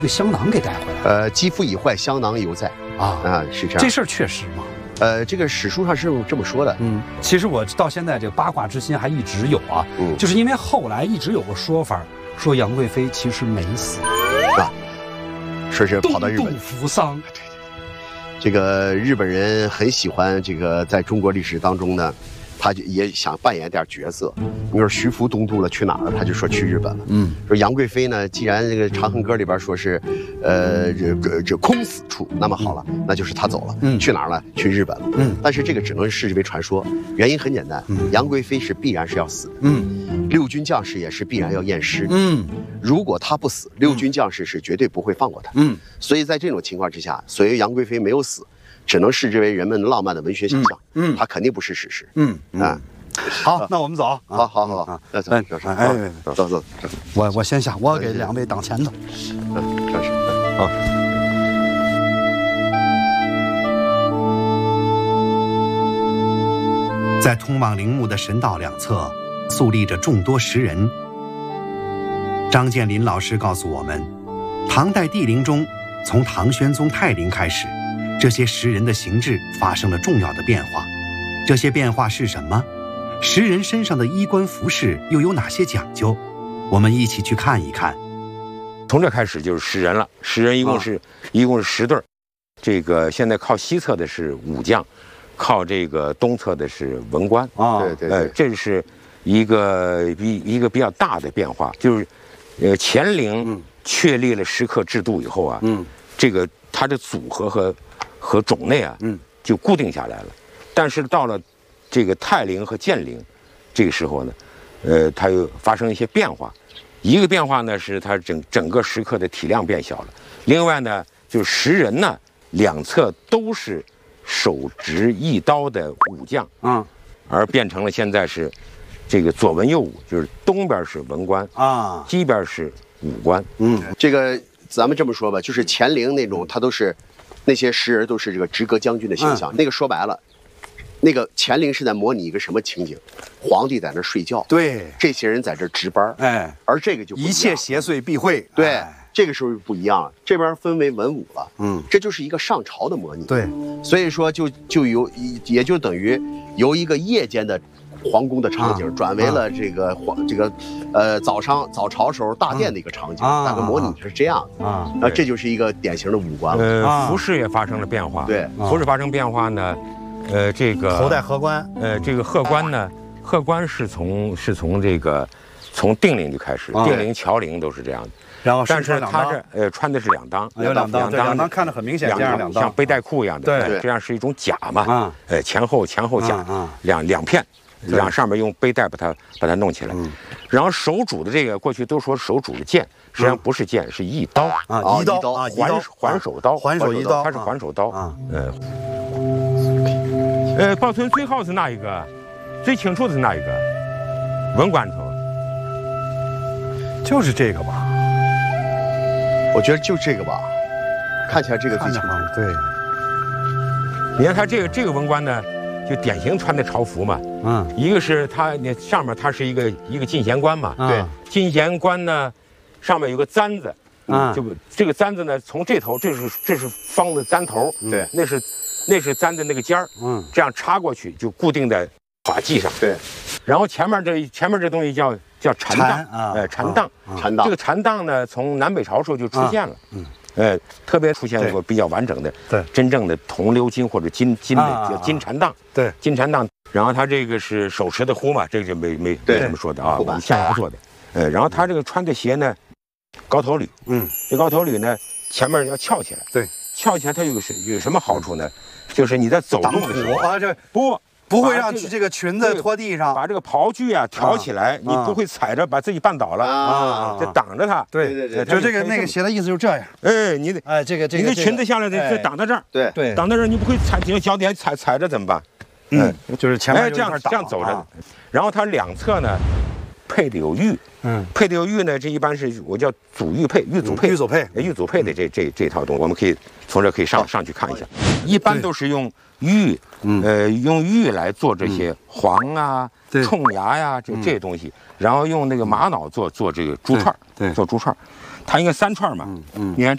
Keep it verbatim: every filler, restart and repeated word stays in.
被香囊给带回来。 呃，肌肤已坏，香囊犹在啊啊，是这样。 这事儿确实吗？ 呃，这个史书上是这么说的。 嗯，其实我到现在这个八卦之心还一直有啊，嗯，就是因为后来一直有个说法，说杨贵妃其实没死啊，说是跑到日本东渡扶桑。 对对对，这个日本人很喜欢这个，在中国历史当中呢。他就也想扮演点角色，你说徐福东渡了，去哪儿了？他就说去日本了。嗯，说杨贵妃呢，既然这个《长恨歌》里边说是，呃，这这这空死处，那么好了，那就是他走了。嗯，去哪儿了？去日本了。嗯，但是这个只能视之为传说，原因很简单，嗯、杨贵妃是必然是要死的。嗯，六军将士也是必然要验尸。嗯，如果他不死，六军将士是绝对不会放过他。嗯，所以在这种情况之下，所谓杨贵妃没有死。只能视之为人们浪漫的文学想象，嗯，它肯定不是史实，嗯啊。 好，那我们走， 好好好啊，那走，赵生，哎，走走走， 我我先下，我给两位挡前头， 嗯，赵生，好。 在通往陵墓的神道两侧，肃立着众多石人。张建林老师告诉我们，唐代帝陵中，从唐玄宗泰陵开始。这些石人的形制发生了重要的变化，这些变化是什么？石人身上的衣冠服饰又有哪些讲究？我们一起去看一看。 从这开始就是石人了，石人一共是、啊、一共是十对，这个现在靠西侧的是武将，靠这个东侧的是文官啊，对对对， 呃，这是一个比一个比较大的变化，就是呃乾陵确立了石刻制度以后啊，嗯，这个它的组合和和种类啊，嗯，就固定下来了。但是到了这个泰陵和建陵，这个时候呢，呃，它又发生一些变化。一个变化呢是它整整个石刻的体量变小了，另外呢就是石人呢两侧都是手执一刀的武将，嗯，而变成了现在是这个左文右武，就是东边是文官啊，西边是武官。 嗯，这个咱们这么说吧，就是乾陵那种，它都是。那些石人都是这个直阁将军的形象，嗯、那个说白了，那个乾陵是在模拟一个什么情景？皇帝在那睡觉， 对， 这些人在这值班，哎，而这个就不一切邪祟避讳， 对，哎、这个时候就不一样了，这边分为文武了，嗯，这就是一个上朝的模拟， 对， 所以说就就由也就等于由一个夜间的。皇宫的场景转为了这个皇、啊、这个，呃，早上早朝时候大殿的一个场景，大概模拟是这样的啊。那这就是一个典型的武官了。 呃，服饰也发生了变化。 对， 服饰发生变化呢，呃，这个头戴鹤冠， 呃，这个鹤冠呢，鹤冠是从是从这个从定陵就开始，定陵、乔陵都是这样的。 然后， 但是它是呃穿的是两裆， 有两裆，两裆看着很明显，这样两裆像背带裤一样的， 对， 这样是一种甲嘛，啊，呃，前后前后甲，两两片。两上面用背带把它把它弄起来，嗯、然后手拄的这个过去都说手拄的剑，实际上不是剑，是一刀啊，一刀啊， 环环手刀， 环手一刀， 它是环手刀啊。呃，呃，保存最好是哪一个？最清楚的是哪一个？文官头， 就是这个吧？ 我觉得就这个吧，看起来这个最清楚。 对， 你看他这个这个文官呢？就典型穿的朝服嘛，嗯，一个是他那上面他是一个一个进贤官嘛， 对， 进贤官呢，上面有个簪子，嗯，这个这个簪子呢，从这头这是这是方的簪头， 对， 那是那是簪的那个尖儿，嗯，这样插过去就固定在发髻上， 对， 然后前面这前面这东西叫叫禅当啊，哎，禅当， 禅当， 这个禅当呢，从南北朝时候就出现了，嗯。呃，特别出现过比较完整的， 对， 真正的铜鎏金或者金金的叫金禅当， 对， 金禅当。然后他这个是手持的壶嘛，这个就没没没什么说的啊，我们象牙做的。呃，然后他这个穿的鞋呢，高头履，嗯，这高头履呢前面要翘起来， 对， 翘起来它有什有什么好处呢？就是你在走路的时候啊，这不。不会让这个裙子拖地上， 把这个袍裾啊挑起来，你不会踩着把自己绊倒了啊，就挡着它。 对对对，就这个那个鞋的意思就是这样。 哎，你得哎，这个这个， 你的裙子下来得得挡在这儿。 对对， 挡在这儿，你不会踩，你脚底下踩踩着怎么办？ 嗯，就是前面这样这样走着，然后它两侧呢配的有玉，嗯，配的有玉呢，这一般是我叫祖玉佩、玉祖佩、 玉祖佩、 玉祖佩的这这这套东西，我们可以从这可以上上去看一下。一般都是用玉，呃，用玉来做这些黄啊、冲牙呀，这这些东西，然后用那个玛瑙做做这个珠串， 对， 做珠串，它应该三串嘛，嗯，你看